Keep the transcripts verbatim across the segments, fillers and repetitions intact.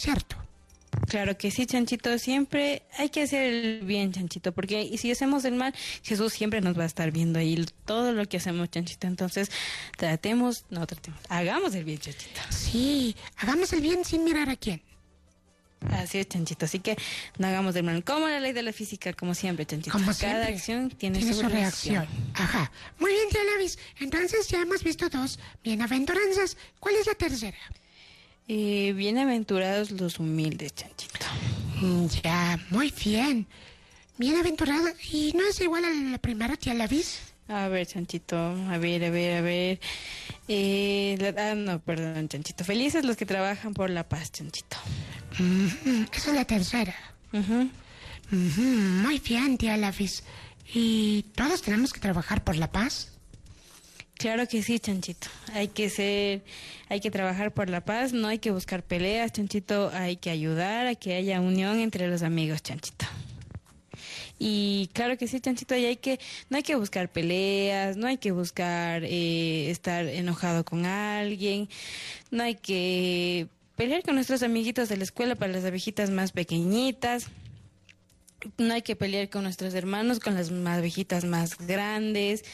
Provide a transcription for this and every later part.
¿cierto? Claro que sí, Chanchito, siempre hay que hacer el bien, Chanchito, porque y si hacemos el mal, Jesús siempre nos va a estar viendo ahí todo lo que hacemos, Chanchito. Entonces, tratemos, no tratemos, hagamos el bien, Chanchito. Sí, hagamos el bien sin mirar a quién. Así es, Chanchito, así que no hagamos el mal. Como la ley de la física, como siempre, Chanchito. Como Cada siempre, acción tiene, tiene su, su reacción. reacción. Ajá. Muy bien, tía Lavis. Entonces ya hemos visto dos bienaventuranzas. ¿Cuál es la tercera? Eh, bienaventurados los humildes, Chanchito. Mm, Ya, muy bien. Bienaventurado. ¿Y no es igual a la primera, tía Lavis? A ver, Chanchito, a ver, a ver, a ver. Eh, la- ah, no, perdón, Chanchito. Felices los que trabajan por la paz, Chanchito. Mm, esa es la tercera. Ujú. Ujú, muy bien, tía Lavis. ¿Y todos tenemos que trabajar por la paz? Claro que sí, Chanchito. Hay que ser, hay que trabajar por la paz, no hay que buscar peleas, Chanchito. Hay que ayudar a que haya unión entre los amigos, Chanchito. Y claro que sí, Chanchito, y hay que, no hay que buscar peleas, no hay que buscar eh, estar enojado con alguien, no hay que pelear con nuestros amiguitos de la escuela para las abejitas más pequeñitas. No hay que pelear con nuestros hermanos, con las abejitas más grandes,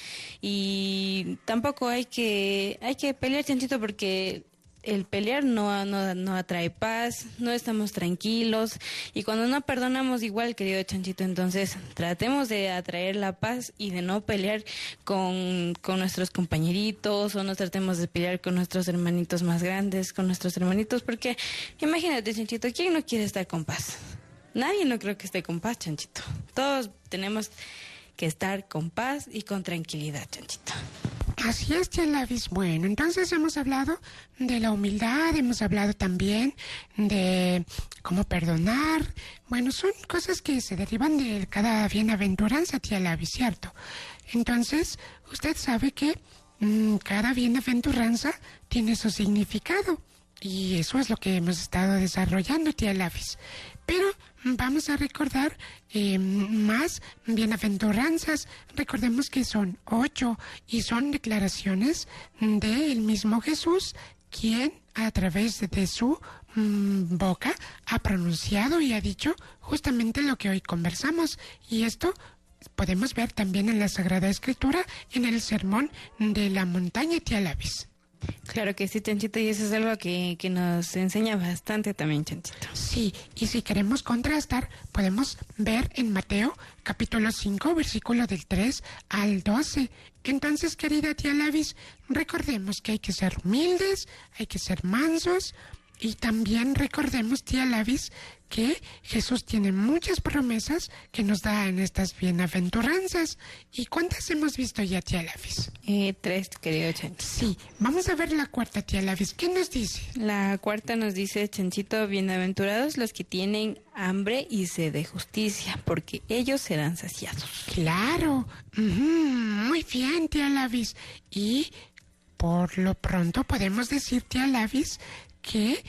y tampoco hay que hay que pelear, Chanchito, porque el pelear no, no, no atrae paz, no estamos tranquilos, y cuando no perdonamos igual, querido Chanchito, entonces tratemos de atraer la paz y de no pelear con, con nuestros compañeritos, o no tratemos de pelear con nuestros hermanitos más grandes, con nuestros hermanitos, porque imagínate, Chanchito, ¿quién no quiere estar con paz? Nadie no creo que esté con paz, Chanchito. Todos tenemos que estar con paz y con tranquilidad, Chanchito. Así es, tía Lavis. Bueno, entonces hemos hablado de la humildad, hemos hablado también de cómo perdonar. Bueno, son cosas que se derivan de cada bienaventuranza, tía Lavis, ¿cierto? Entonces, usted sabe que mmm, cada bienaventuranza tiene su significado. Y eso es lo que hemos estado desarrollando, tía Lavis. Pero vamos a recordar eh, más bienaventuranzas. Recordemos que son ocho y son declaraciones del mismo Jesús, quien a través de su mmm, boca ha pronunciado y ha dicho justamente lo que hoy conversamos. Y esto podemos ver también en la Sagrada Escritura, en el Sermón de la Montaña, tía Lavis. Claro que sí, Chanchito, y eso es algo que, que nos enseña bastante también, Chanchito. Sí, y si queremos contrastar, podemos ver en Mateo capítulo cinco, versículo del tres al doce. Entonces, querida tía Lavis, recordemos que hay que ser humildes, hay que ser mansos, y también recordemos, tía Lavis, que Jesús tiene muchas promesas que nos da en estas bienaventuranzas. ¿Y cuántas hemos visto ya, tía Lavis? Eh, tres, querido Chanchito. Sí, vamos a ver la cuarta, tía Lavis. ¿Qué nos dice? La cuarta nos dice, Chanchito, bienaventurados los que tienen hambre y sed de justicia, porque ellos serán saciados. Claro, uh-huh. Muy bien, tía Lavis. Y por lo pronto podemos decir, tía Lavis, que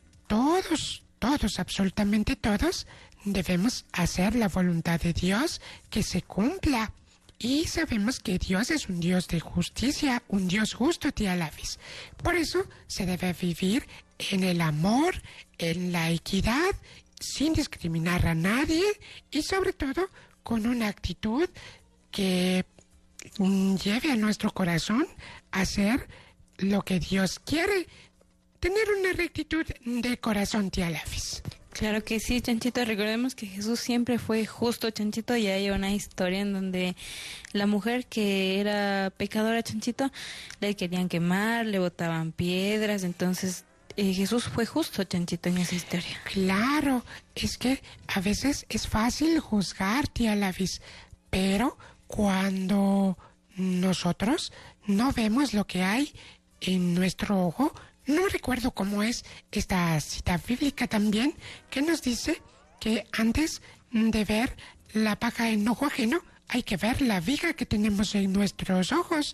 todos, todos, absolutamente todos, debemos hacer la voluntad de Dios que se cumpla. Y sabemos que Dios es un Dios de justicia, un Dios justo, tía Lavis. Por eso se debe vivir en el amor, en la equidad, sin discriminar a nadie y sobre todo con una actitud que lleve a nuestro corazón a hacer lo que Dios quiere. Tener una rectitud de corazón, tía Lavis. Claro que sí, Chanchito. Recordemos que Jesús siempre fue justo, Chanchito, y hay una historia en donde la mujer que era pecadora, Chanchito, le querían quemar, le botaban piedras, entonces eh, Jesús fue justo, Chanchito, en esa historia. Claro, es que a veces es fácil juzgar, tía Lavis, pero cuando nosotros no vemos lo que hay en nuestro ojo, no recuerdo cómo es esta cita bíblica también, que nos dice que antes de ver la paja en ojo ajeno, hay que ver la viga que tenemos en nuestros ojos.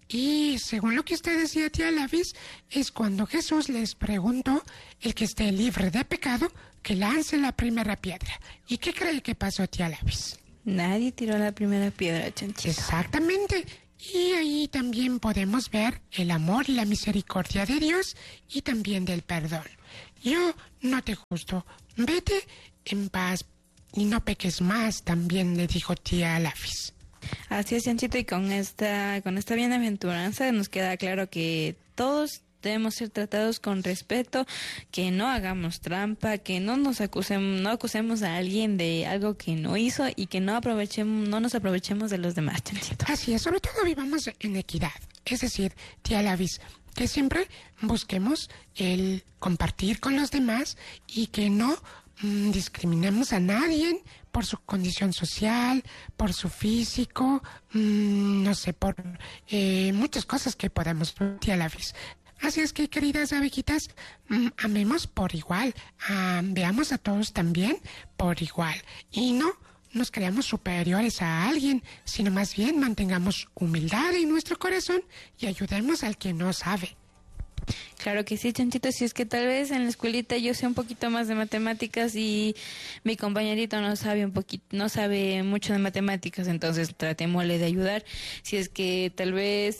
Y según lo que usted decía, tía Lavis, es cuando Jesús les preguntó, el que esté libre de pecado, que lance la primera piedra. ¿Y qué cree que pasó, tía Lavis? Nadie tiró la primera piedra, Chanchito. Exactamente. Y ahí también podemos ver el amor y la misericordia de Dios y también del perdón. yo no te juzgo. Vete en paz y no peques más, también le dijo tía Lafis. Así es, Chanchito, y con esta, con esta bienaventuranza nos queda claro que todos debemos ser tratados con respeto, que no hagamos trampa, que no nos acusemos, no acusemos a alguien de algo que no hizo y que no aprovechemos, no nos aprovechemos de los demás, Chanchito. Así es, sobre todo vivamos en equidad. Es decir, tía Lavis, que siempre busquemos el compartir con los demás y que no mmm, discriminemos a nadie por su condición social, por su físico, mmm, no sé, por eh, muchas cosas que podemos, tía Lavis. Así es que, queridas abejitas, mmm, amemos por igual, ah, veamos a todos también por igual y no nos creamos superiores a alguien, sino más bien mantengamos humildad en nuestro corazón y ayudemos al que no sabe. Claro que sí, Chanchito, si es que tal vez en la escuelita yo sé un poquito más de matemáticas y mi compañerito no sabe un poquito, no sabe mucho de matemáticas, entonces tratémosle de ayudar. Si es que tal vez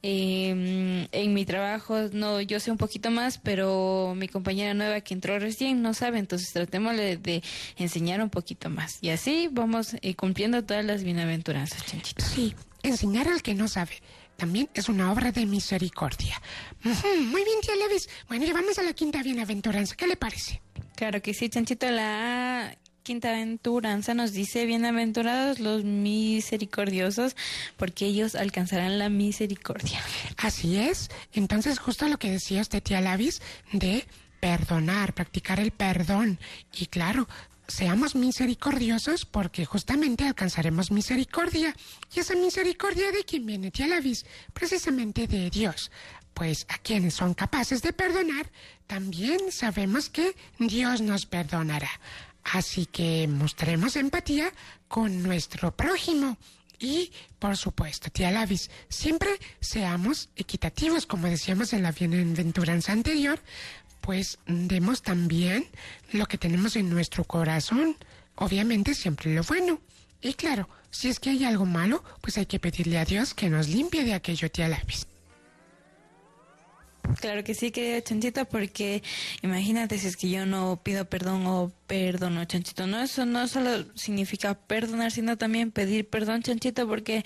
eh, en mi trabajo no, yo sé un poquito más, pero mi compañera nueva que entró recién no sabe, entonces tratémosle de enseñar un poquito más. Y así vamos eh, cumpliendo todas las bienaventuranzas, Chanchito. Sí, enseñar al que no sabe también es una obra de misericordia. Uh-huh, muy bien, tía Levis. Bueno, ya vamos a la quinta bienaventuranza. ¿Qué le parece? Claro que sí, Chanchito. La quinta aventuranza nos dice: bienaventurados los misericordiosos, porque ellos alcanzarán la misericordia. Así es. Entonces, justo lo que decía usted, tía Lavis, de perdonar, practicar el perdón. Y claro, seamos misericordiosos porque justamente alcanzaremos misericordia. ¿Y esa misericordia de quién viene, tía Lavis? Precisamente de Dios. Pues a quienes son capaces de perdonar, también sabemos que Dios nos perdonará. Así que mostremos empatía con nuestro prójimo. Y, por supuesto, tía Lavis, siempre seamos equitativos, como decíamos en la bienaventuranza anterior, pues demos también lo que tenemos en nuestro corazón, obviamente siempre lo bueno. Y claro, si es que hay algo malo, pues hay que pedirle a Dios que nos limpie de aquello, tía Lavis. Claro que sí, querido Chanchito, porque imagínate si es que yo no pido perdón o perdono, Chanchito. No, eso no solo significa perdonar, sino también pedir perdón, Chanchito, porque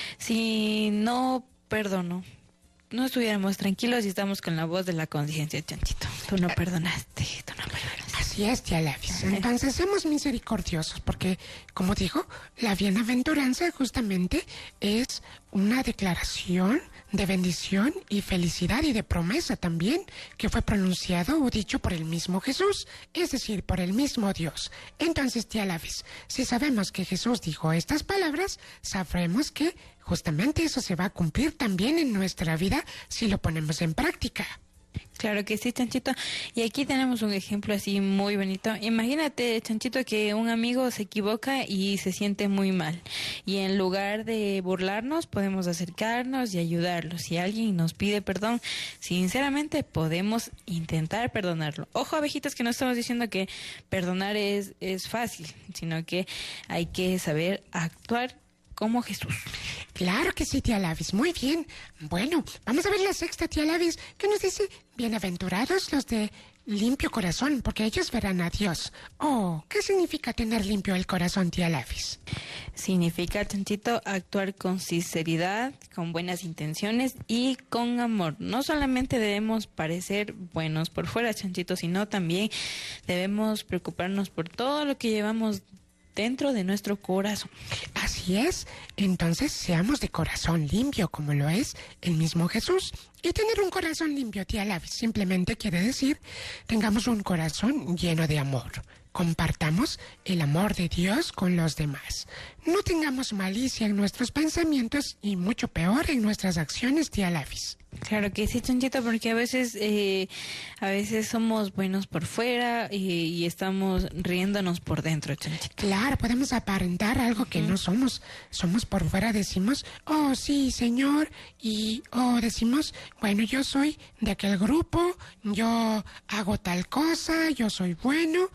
si no perdono, no estuviéramos tranquilos y estamos con la voz de la conciencia, Chanchito. Tú no perdonaste, tú no perdonaste. Así es, tía Lavis. Entonces, seamos misericordiosos, porque, como digo, la bienaventuranza justamente es una declaración de bendición y felicidad y de promesa también, que fue pronunciado o dicho por el mismo Jesús, es decir, por el mismo Dios. Entonces, tía Lavis, si sabemos que Jesús dijo estas palabras, sabremos que justamente eso se va a cumplir también en nuestra vida si lo ponemos en práctica. Claro que sí, Chanchito. Y aquí tenemos un ejemplo así muy bonito. Imagínate, Chanchito, que un amigo se equivoca y se siente muy mal. Y en lugar de burlarnos, podemos acercarnos y ayudarlo. Si alguien nos pide perdón, sinceramente podemos intentar perdonarlo. Ojo, abejitas, que no estamos diciendo que perdonar es, es fácil, sino que hay que saber actuar como Jesús. Claro que sí, tía Lavis. Muy bien. Bueno, vamos a ver la sexta, tía Lavis, que nos dice: bienaventurados los de limpio corazón, porque ellos verán a Dios. Oh, ¿qué significa tener limpio el corazón, tía Lavis? Significa, Chanchito, actuar con sinceridad, con buenas intenciones y con amor. No solamente debemos parecer buenos por fuera, Chanchito, sino también debemos preocuparnos por todo lo que llevamos dentro de nuestro corazón. Así es. Entonces seamos de corazón limpio, como lo es el mismo Jesús. Y tener un corazón limpio, tía Lavis, simplemente quiere decir tengamos un corazón lleno de amor. Compartamos el amor de Dios con los demás. No tengamos malicia en nuestros pensamientos y mucho peor en nuestras acciones, tía Lavis. Claro que sí, Chanchito, porque a veces eh, a veces somos buenos por fuera y, y estamos riéndonos por dentro, Chanchito. Claro, podemos aparentar algo que uh-huh. no somos. Somos por fuera, decimos, oh sí, señor, y oh decimos, bueno, yo soy de aquel grupo, yo hago tal cosa, yo soy bueno.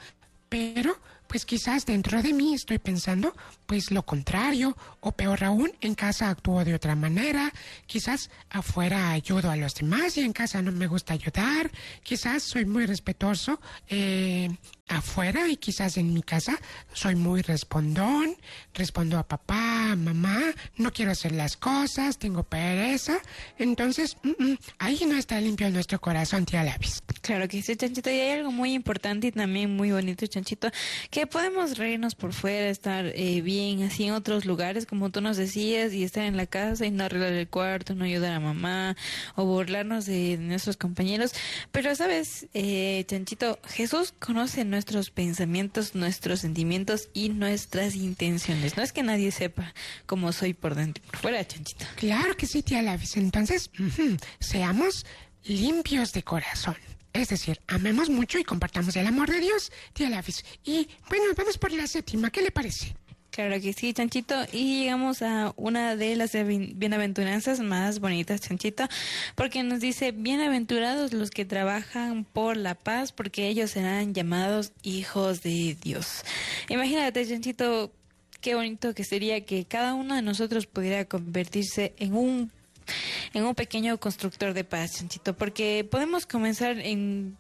pero pues quizás dentro de mí estoy pensando pues lo contrario, o peor aún, en casa actúo de otra manera, quizás afuera ayudo a los demás y en casa no me gusta ayudar, quizás soy muy respetuoso eh, afuera y quizás en mi casa soy muy respondón, respondo a papá, a mamá, no quiero hacer las cosas, tengo pereza, entonces mm, mm, ahí no está limpio nuestro corazón, tía Lavis. Claro que sí, Chanchito, y hay algo muy importante y también muy bonito, Chanchito, que podemos reírnos por fuera, estar eh, bien así en otros lugares, como tú nos decías, y estar en la casa y no arreglar el cuarto, no ayudar a mamá, o burlarnos de nuestros compañeros, pero sabes, eh, Chanchito, Jesús conoce nuestros pensamientos, nuestros sentimientos y nuestras intenciones, no es que nadie sepa cómo soy por dentro y por fuera, Chanchito. Claro que sí, tía Lavis, entonces uh-huh, seamos limpios de corazón. Es decir, amemos mucho y compartamos el amor de Dios, tía Lavis. Y bueno, vamos por la séptima, ¿qué le parece? Claro que sí, Chanchito, y llegamos a una de las bienaventuranzas más bonitas, Chanchito, porque nos dice, bienaventurados los que trabajan por la paz, porque ellos serán llamados hijos de Dios. Imagínate, Chanchito, qué bonito que sería que cada uno de nosotros pudiera convertirse en un en un pequeño constructor de paz, Chanchito, porque podemos comenzar en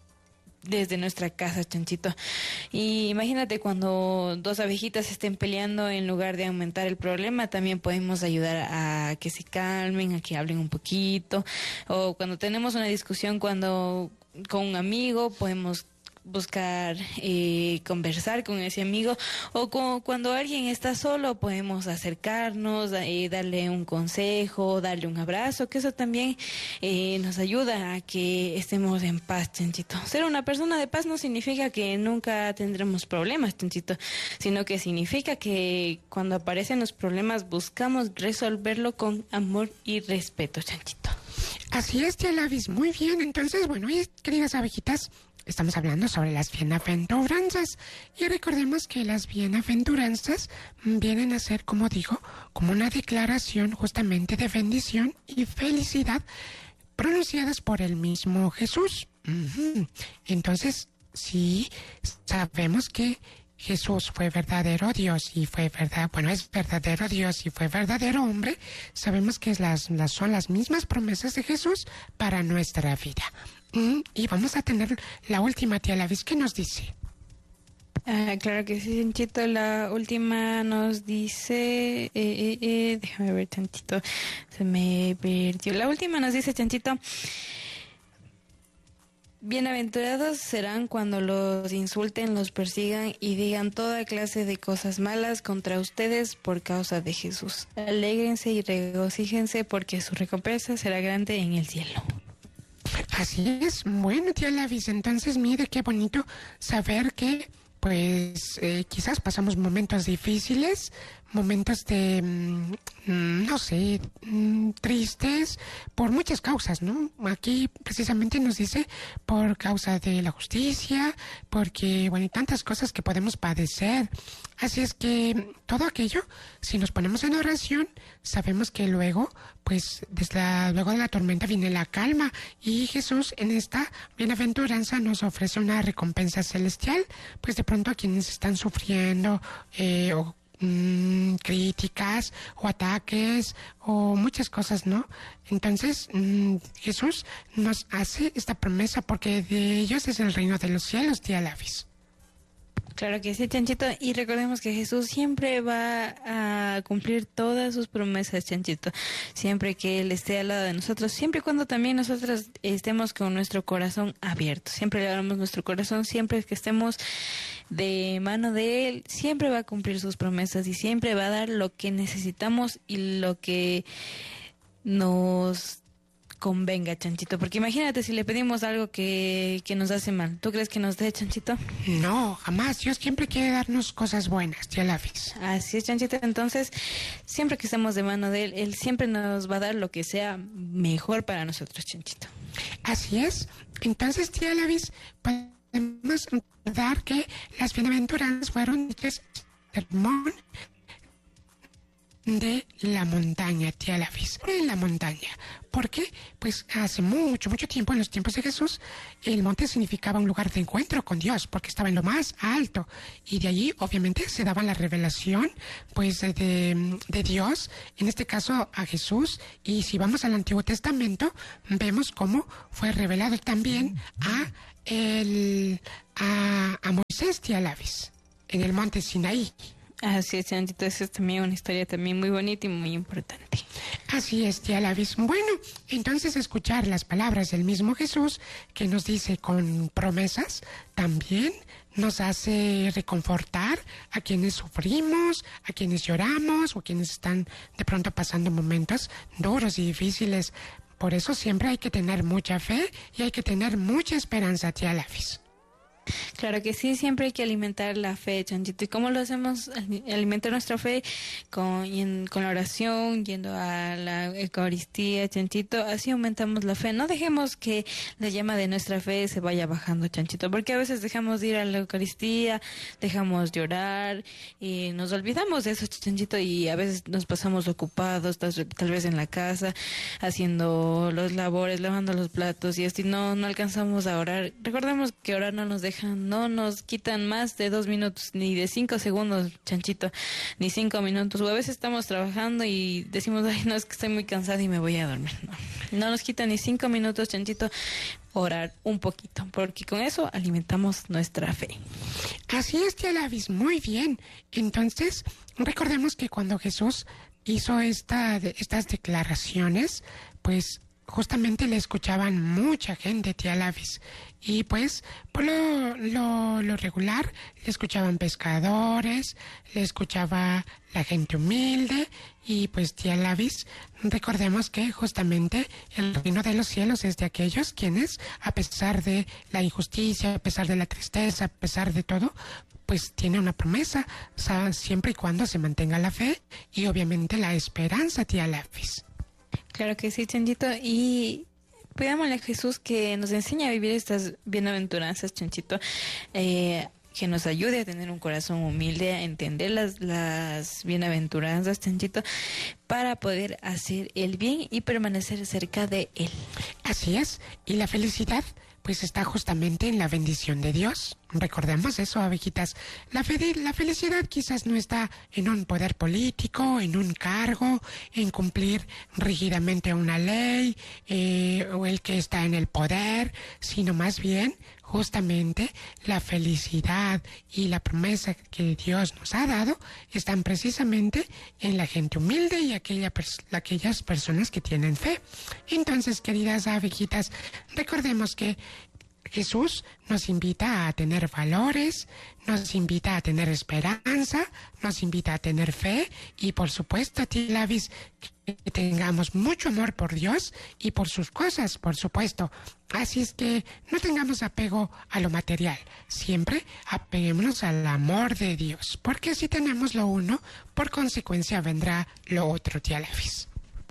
desde nuestra casa, Chanchito. Y imagínate cuando dos abejitas estén peleando, en lugar de aumentar el problema, también podemos ayudar a que se calmen, a que hablen un poquito. O cuando tenemos una discusión cuando con un amigo, podemos buscar eh, conversar con ese amigo, o con, cuando alguien está solo podemos acercarnos, eh, darle un consejo, darle un abrazo, que eso también eh, nos ayuda a que estemos en paz, Chanchito. Ser una persona de paz no significa que nunca tendremos problemas, Chanchito, sino que significa que cuando aparecen los problemas buscamos resolverlo con amor y respeto, Chanchito. Así es, tía Lavis, muy bien. Entonces, bueno, y queridas abejitas, estamos hablando sobre las bienaventuranzas y recordemos que las bienaventuranzas vienen a ser, como digo, como una declaración justamente de bendición y felicidad pronunciadas por el mismo Jesús. Uh-huh. Entonces, sí, sabemos que Jesús fue verdadero Dios y fue verdad, bueno, es verdadero Dios y fue verdadero hombre. Sabemos que es las, las, son las mismas promesas de Jesús para nuestra vida. Mm, y vamos a tener la última, tía Lavis, ¿qué nos dice? Ah, claro que sí, Chanchito. La última nos dice, eh, eh, eh, déjame ver, Chanchito, se me perdió. La última nos dice, Chanchito, bienaventurados serán cuando los insulten, los persigan y digan toda clase de cosas malas contra ustedes por causa de Jesús. Alégrense y regocíjense porque su recompensa será grande en el cielo. Así es. Bueno, tía Lavis, entonces mire qué bonito saber que pues eh, quizás pasamos momentos difíciles, momentos de, mm, no sé, mm, tristes, por muchas causas, ¿no? Aquí precisamente nos dice por causa de la justicia, porque, bueno, hay tantas cosas que podemos padecer. Así es que todo aquello, si nos ponemos en oración, sabemos que luego, pues, desde la, luego de la tormenta viene la calma, y Jesús en esta bienaventuranza nos ofrece una recompensa celestial, pues de pronto a quienes están sufriendo eh, o mmm, críticas o ataques o muchas cosas, ¿no? Entonces mmm, Jesús nos hace esta promesa porque de ellos es el reino de los cielos, tía Lavis. Claro que sí, Chanchito, y recordemos que Jesús siempre va a cumplir todas sus promesas, Chanchito, siempre que Él esté al lado de nosotros, siempre y cuando también nosotros estemos con nuestro corazón abierto, siempre le abramos nuestro corazón, siempre que estemos de mano de Él, siempre va a cumplir sus promesas y siempre va a dar lo que necesitamos y lo que nos convenga, Chanchito, porque imagínate si le pedimos algo que, que nos hace mal. ¿Tú crees que nos dé, Chanchito? No, jamás. Dios siempre quiere darnos cosas buenas, tía Lavis. Así es, Chanchito. Entonces, siempre que estemos de mano de Él, Él siempre nos va a dar lo que sea mejor para nosotros, Chanchito. Así es. Entonces, tía Lavis, podemos dar que las bienaventuranzas fueron dichas sermón de la montaña, tía Lavis. En la montaña. ¿Por qué? Pues hace mucho, mucho tiempo, en los tiempos de Jesús, el monte significaba un lugar de encuentro con Dios, porque estaba en lo más alto. Y de allí, obviamente, se daba la revelación, pues, de, de, de Dios, en este caso a Jesús. Y si vamos al Antiguo Testamento, vemos cómo fue revelado también a, el, a, a Moisés, tía Lavis, en el monte Sinaí. Así es, Chanchito, esa es también una historia también muy bonita y muy importante. Así es, tía Lavis. Bueno, entonces escuchar las palabras del mismo Jesús, que nos dice con promesas, también nos hace reconfortar a quienes sufrimos, a quienes lloramos o quienes están de pronto pasando momentos duros y difíciles. Por eso siempre hay que tener mucha fe y hay que tener mucha esperanza, tía Lavis. Claro que sí, siempre hay que alimentar la fe, Chanchito. ¿Y cómo lo hacemos? Alimentar nuestra fe con, en, con la oración, yendo a la Eucaristía, Chanchito. Así aumentamos la fe. No dejemos que la llama de nuestra fe se vaya bajando, Chanchito, porque a veces dejamos de ir a la Eucaristía, dejamos de orar y nos olvidamos de eso, Chanchito, y a veces nos pasamos ocupados, tal, tal vez en la casa, haciendo los labores, lavando los platos y así no, no alcanzamos a orar. Recordemos que orar no nos deja no nos quitan más de dos minutos, ni de cinco segundos, Chanchito, ni cinco minutos. O a veces estamos trabajando y decimos, ay, no, es que estoy muy cansada y me voy a dormir. No, no nos quitan ni cinco minutos, Chanchito, orar un poquito, porque con eso alimentamos nuestra fe. Así es, tía Lavis, muy bien. Entonces, recordemos que cuando Jesús hizo esta, estas declaraciones, pues justamente le escuchaban mucha gente, tía Lavis. Y pues, por lo, lo, lo regular, le escuchaban pescadores, le escuchaba la gente humilde. Y pues, tía Lavis, recordemos que justamente el reino de los cielos es de aquellos quienes, a pesar de la injusticia, a pesar de la tristeza, a pesar de todo, pues tiene una promesa, o sea, siempre y cuando se mantenga la fe y obviamente la esperanza, tía Lavis. Claro que sí, Chanchito, y pidámosle a Jesús que nos enseñe a vivir estas bienaventuranzas, Chanchito, eh, que nos ayude a tener un corazón humilde, a entender las, las bienaventuranzas, Chanchito, para poder hacer el bien y permanecer cerca de Él. Así es, y la felicidad pues está justamente en la bendición de Dios. Recordemos eso, abejitas. La, fe- la felicidad quizás no está en un poder político, en un cargo, en cumplir rígidamente una ley, eh, o el que está en el poder, sino más bien justamente la felicidad y la promesa que Dios nos ha dado están precisamente en la gente humilde y aquella pers- aquellas personas que tienen fe. Entonces, queridas abejitas, recordemos que Jesús nos invita a tener valores, nos invita a tener esperanza, nos invita a tener fe y por supuesto, tía Lavis, que tengamos mucho amor por Dios y por sus cosas, por supuesto. Así es que no tengamos apego a lo material, siempre apeguémonos al amor de Dios, porque si tenemos lo uno, por consecuencia vendrá lo otro, tía Lavis.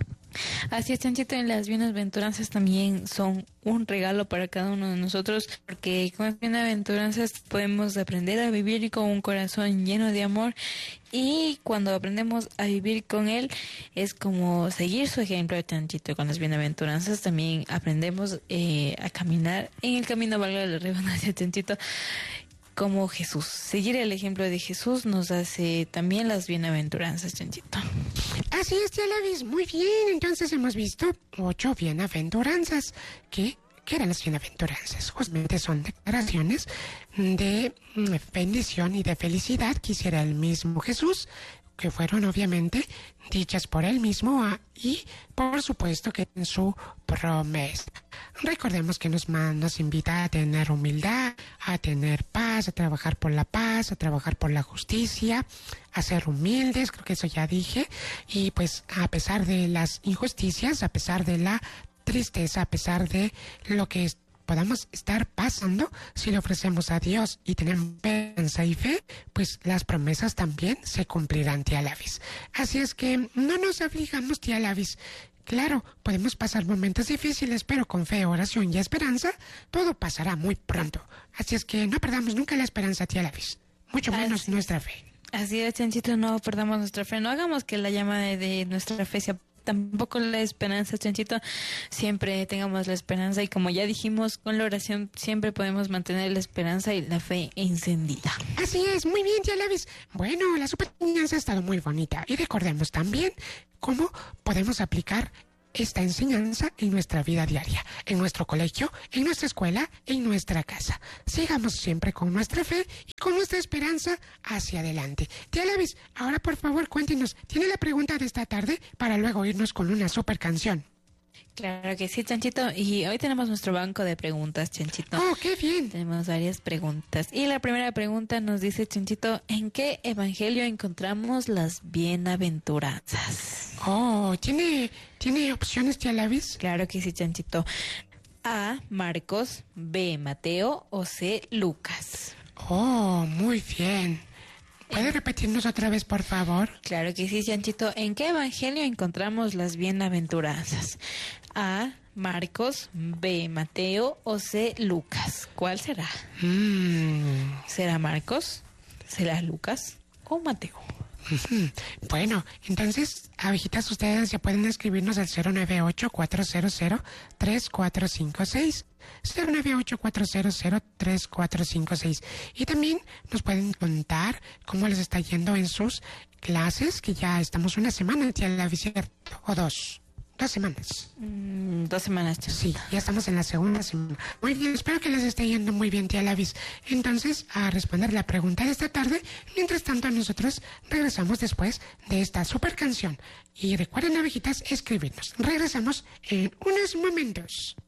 Así es, Chanchito, y las bienaventuranzas también son un regalo para cada uno de nosotros, porque con las bienaventuranzas podemos aprender a vivir con un corazón lleno de amor, y cuando aprendemos a vivir con Él es como seguir su ejemplo, Chanchito. Con las bienaventuranzas también aprendemos eh, a caminar en el camino, valga la redundancia, Chanchito, como Jesús. Seguir el ejemplo de Jesús nos hace también las bienaventuranzas, Chanchito. Así es, tía Lavis, muy bien. Entonces hemos visto ocho bienaventuranzas. ¿Qué, qué eran las bienaventuranzas? Justamente son declaraciones de bendición y de felicidad que hiciera el mismo Jesús, que fueron obviamente dichas por él mismo ah, y por supuesto que en su promesa. Recordemos que nos, nos invita a tener humildad, a tener paz, a trabajar por la paz, a trabajar por la justicia, a ser humildes, creo que eso ya dije, y pues a pesar de las injusticias, a pesar de la tristeza, a pesar de lo que es, podamos estar pasando, si le ofrecemos a Dios y tenemos esperanza y fe, pues las promesas también se cumplirán, tía Lavis. Así es que no nos aflijamos, tía Lavis. Claro, podemos pasar momentos difíciles, pero con fe, oración y esperanza, todo pasará muy pronto. Así es que no perdamos nunca la esperanza, tía Lavis, mucho menos Así. nuestra fe. Así es, Chanchito, no perdamos nuestra fe, no hagamos que la llama de, de nuestra fe sea tampoco la esperanza, Chanchito. Siempre tengamos la esperanza y como ya dijimos, con la oración siempre podemos mantener la esperanza y la fe encendida. Así es, muy bien, tía Levis. Bueno, la super enseñanza ha estado muy bonita y recordemos también cómo podemos aplicar esta enseñanza en nuestra vida diaria, en nuestro colegio, en nuestra escuela, en nuestra casa. Sigamos siempre con nuestra fe y con nuestra esperanza hacia adelante. Tía Levis, ahora por favor cuéntenos, ¿tiene la pregunta de esta tarde para luego irnos con una super canción? Claro que sí, Chanchito. Y hoy tenemos nuestro banco de preguntas, Chanchito. ¡Oh, qué bien! Tenemos varias preguntas. Y la primera pregunta nos dice, Chanchito, ¿en qué evangelio encontramos las bienaventuranzas? Oh, ¿tiene, ¿tiene opciones, tía Levis? Claro que sí, Chanchito. A, Marcos, B, Mateo o C, Lucas. Oh, muy bien. ¿Puede repetirnos otra vez, por favor? Claro que sí, Chanchito. ¿En qué evangelio encontramos las bienaventuranzas? A, Marcos, B, Mateo o C, Lucas. ¿Cuál será? Mm. ¿Será Marcos? ¿Será Lucas o Mateo? Bueno, entonces, abejitas, ustedes ya pueden escribirnos al cero nueve ocho, cuatro cero cero, tres cuatro cinco seis. cero nueve ocho, cuatro cero cero, tres cuatro cinco seis. Y también nos pueden contar cómo les está yendo en sus clases, que ya estamos una semana, tía Levis, ¿cierto? O dos. Dos semanas. Mm, dos semanas, Chanchito. Sí, ya estamos en la segunda semana. Muy bien, espero que les esté yendo muy bien, tía Levis. Entonces, a responder la pregunta de esta tarde. Mientras tanto, nosotros regresamos después de esta super canción. Y recuerden, abejitas, escribirnos. Regresamos en unos momentos.